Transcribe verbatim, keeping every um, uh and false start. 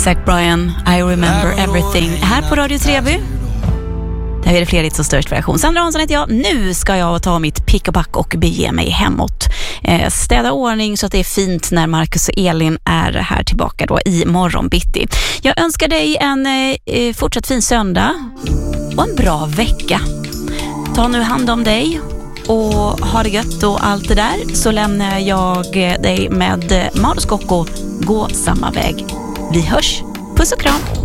Zach Bryan, I remember everything. Här på Radio Treby. Det här är det Fredriks och störst version. Sandra Hansson heter jag. Nu ska jag ta mitt pick och pack och bege mig hemåt. Eh, städa ordning så att det är fint när Marcus och Elin är här tillbaka då i morgonbitti. Jag önskar dig en eh, fortsatt fin söndag och en bra vecka. Ta nu hand om dig och ha det gött och allt det där, så lämnar jag dig med Mauro Scocco, Gå samma väg. Vi hörs. Puss och kram.